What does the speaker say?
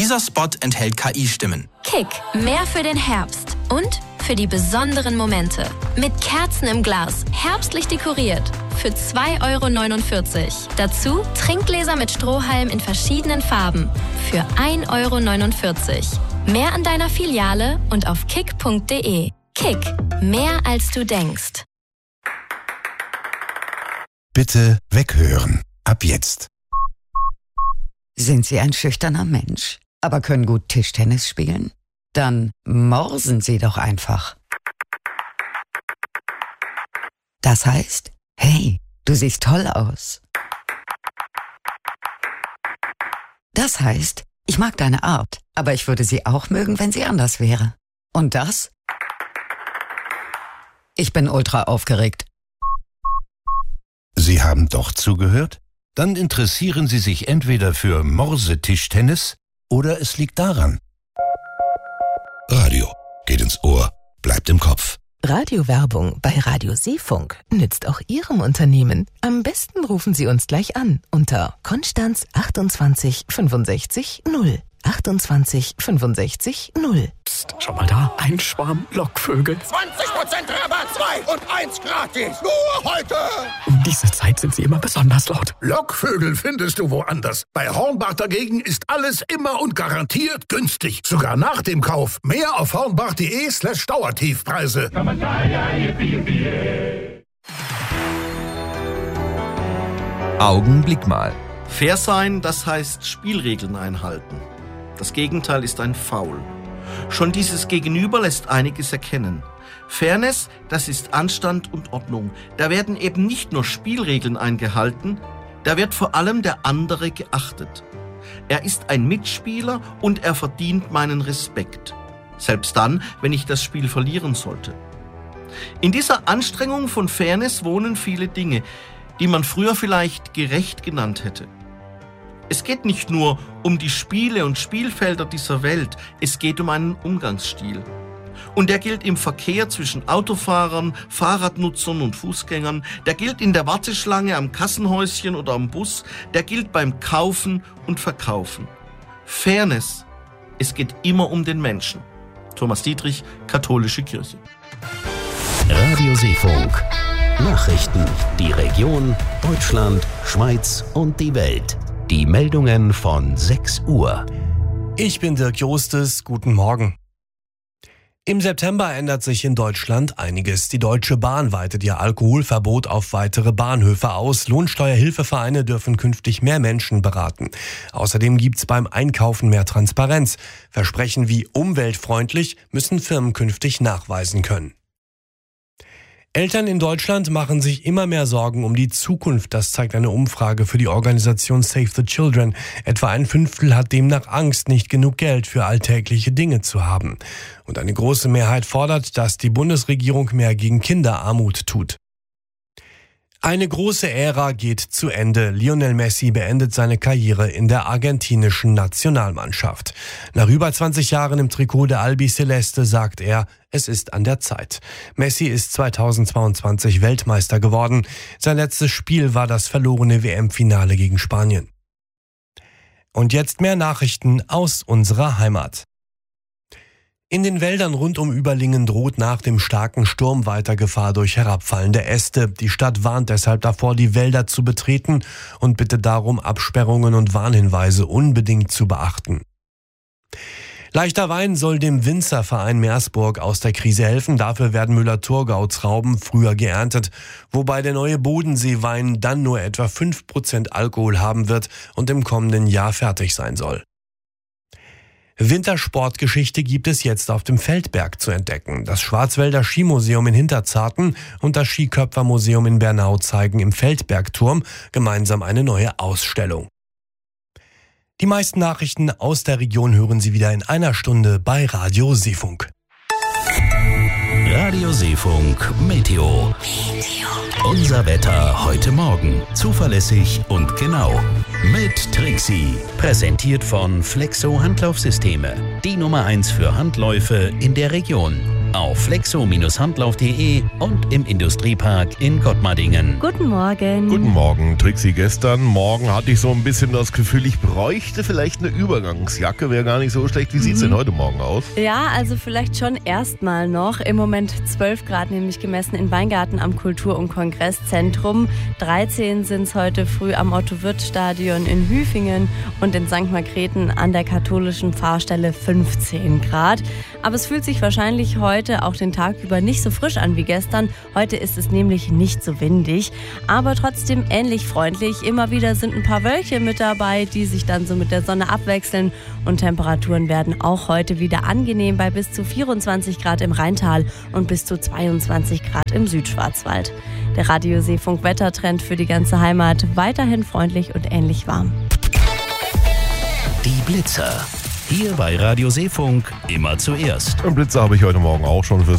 Dieser Spot enthält KI-Stimmen. Kick, mehr für den Herbst und für die besonderen Momente. Mit Kerzen im Glas, herbstlich dekoriert. Für 2,49 €. Dazu Trinkgläser mit Strohhalm in verschiedenen Farben. Für 1,49 €. Mehr an deiner Filiale und auf kick.de. Kick, mehr als du denkst. Bitte weghören. Ab jetzt. Sind Sie ein schüchterner Mensch, aber können gut Tischtennis spielen? Dann morsen Sie doch einfach. Das heißt, hey, du siehst toll aus. Das heißt, ich mag deine Art, aber ich würde sie auch mögen, wenn sie anders wäre. Und das? Ich bin ultra aufgeregt. Sie haben doch zugehört? Dann interessieren Sie sich entweder für Morsetischtennis oder es liegt daran. Radio geht ins Ohr, bleibt im Kopf. Radiowerbung bei Radio Seefunk nützt auch Ihrem Unternehmen. Am besten rufen Sie uns gleich an unter Konstanz 28 65 0. 28 65 0. Psst, schau mal da, ein Schwarm Lockvögel. 20% Rabatt, 2 und 1 gratis. Nur heute. Um diese Zeit sind sie immer besonders laut. Lockvögel findest du woanders. Bei Hornbach dagegen ist alles immer und garantiert günstig. Sogar nach dem Kauf. Mehr auf hornbach.de/Dauertiefpreise. Augenblick mal. Fair sein, das heißt Spielregeln einhalten. Das Gegenteil ist ein Foul. Schon dieses Gegenüber lässt einiges erkennen. Fairness, das ist Anstand und Ordnung. Da werden eben nicht nur Spielregeln eingehalten, da wird vor allem der andere geachtet. Er ist ein Mitspieler und er verdient meinen Respekt. Selbst dann, wenn ich das Spiel verlieren sollte. In dieser Anstrengung von Fairness wohnen viele Dinge, die man früher vielleicht gerecht genannt hätte. Es geht nicht nur um die Spiele und Spielfelder dieser Welt, es geht um einen Umgangsstil. Und der gilt im Verkehr zwischen Autofahrern, Fahrradnutzern und Fußgängern, der gilt in der Warteschlange am Kassenhäuschen oder am Bus, der gilt beim Kaufen und Verkaufen. Fairness, es geht immer um den Menschen. Thomas Dietrich, Katholische Kirche. Radio Seefunk. Nachrichten, die Region, Deutschland, Schweiz und die Welt. Die Meldungen von 6 Uhr. Ich bin Dirk Jostes, guten Morgen. Im September ändert sich in Deutschland einiges. Die Deutsche Bahn weitet ihr Alkoholverbot auf weitere Bahnhöfe aus. Lohnsteuerhilfevereine dürfen künftig mehr Menschen beraten. Außerdem gibt's beim Einkaufen mehr Transparenz. Versprechen wie umweltfreundlich müssen Firmen künftig nachweisen können. Eltern in Deutschland machen sich immer mehr Sorgen um die Zukunft. Das zeigt eine Umfrage für die Organisation Save the Children. Etwa ein Fünftel hat demnach Angst, nicht genug Geld für alltägliche Dinge zu haben. Und eine große Mehrheit fordert, dass die Bundesregierung mehr gegen Kinderarmut tut. Eine große Ära geht zu Ende. Lionel Messi beendet seine Karriere in der argentinischen Nationalmannschaft. Nach über 20 Jahren im Trikot der Albiceleste sagt er, es ist an der Zeit. Messi ist 2022 Weltmeister geworden. Sein letztes Spiel war das verlorene WM-Finale gegen Spanien. Und jetzt mehr Nachrichten aus unserer Heimat. In den Wäldern rund um Überlingen droht nach dem starken Sturm weiter Gefahr durch herabfallende Äste. Die Stadt warnt deshalb davor, die Wälder zu betreten und bittet darum, Absperrungen und Warnhinweise unbedingt zu beachten. Leichter Wein soll dem Winzerverein Meersburg aus der Krise helfen. Dafür werden Müller-Thurgau-Trauben früher geerntet, wobei der neue Bodenseewein dann nur etwa 5% Alkohol haben wird und im kommenden Jahr fertig sein soll. Wintersportgeschichte gibt es jetzt auf dem Feldberg zu entdecken. Das Schwarzwälder Skimuseum in Hinterzarten und das Skiköpfermuseum in Bernau zeigen im Feldbergturm gemeinsam eine neue Ausstellung. Die meisten Nachrichten aus der Region hören Sie wieder in einer Stunde bei Radio Seefunk. Radio Seefunk Meteo. Unser Wetter heute Morgen. Zuverlässig und genau. Mit Trixie. Präsentiert von Flexo Handlaufsysteme. Die Nummer 1 für Handläufe in der Region. auf flexo-handlauf.de und im Industriepark in Gottmardingen. Guten Morgen. Guten Morgen, Trixi. Gestern Morgen hatte ich so ein bisschen das Gefühl, ich bräuchte vielleicht eine Übergangsjacke. Wäre gar nicht so schlecht. Wie sieht's denn heute Morgen aus? Ja, also vielleicht schon erstmal noch. Im Moment 12 Grad nämlich gemessen in Weingarten am Kultur- und Kongresszentrum. 13 sind es heute früh am Otto-Wirth-Stadion in Hüfingen und in St. Margrethen an der katholischen Pfarrstelle 15 Grad. Aber es fühlt sich wahrscheinlich heute auch den Tag über nicht so frisch an wie gestern. Heute ist es nämlich nicht so windig, aber trotzdem ähnlich freundlich. Immer wieder sind ein paar Wölkchen mit dabei, die sich dann so mit der Sonne abwechseln. Und Temperaturen werden auch heute wieder angenehm bei bis zu 24 Grad im Rheintal und bis zu 22 Grad im Südschwarzwald. Der Radio-Seefunk-Wettertrend für die ganze Heimat weiterhin freundlich und ähnlich warm. Die Blitzer. Hier bei Radio Seefunk immer zuerst. Einen Blitzer habe ich heute Morgen auch schon für